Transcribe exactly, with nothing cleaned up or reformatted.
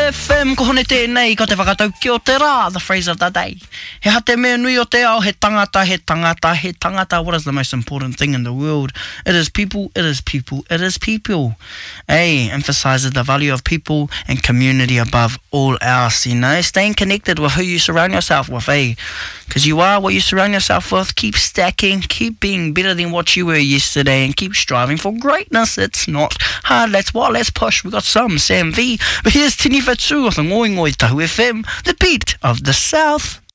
F M, ko hone tēnei, ko te whakatau ki o te rā, the phrase of the day. He ha te mea nui o te ao, he tangata, he tangata, he tangata. What is the most important thing in the world? It is people, it is people, it is people. Hey, emphasizes the value of people and community above all else, you know. Staying connected with who you surround yourself with, eh? Because you are what you surround yourself with. Keep stacking, keep being better than what you were yesterday, and keep striving for greatness. It's not hard. Let's what? Let's push. We got some Sam V. But here's Tini Fatsu of the Ngoi Ngoi Tahu F M, the beat of the South.